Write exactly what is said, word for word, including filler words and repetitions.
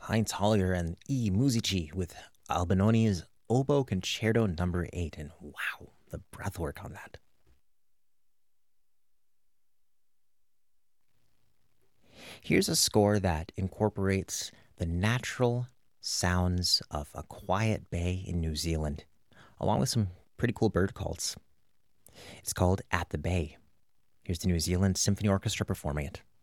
Heinz Hollier and E. Musici with Albinoni's Oboe Concerto Number Eight, and wow, the breathwork on that. Here's a score that incorporates the natural sounds of a quiet bay in New Zealand, along with some pretty cool bird calls. It's called At the Bay. Here's the New Zealand Symphony Orchestra performing it.